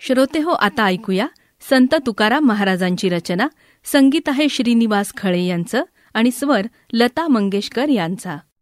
श्रोतेहो, आता ऐकूया संत तुकाराम महाराजांची रचना. संगीत आहे श्रीनिवास खळे यांचं आणि स्वर लता मंगेशकर यांचा.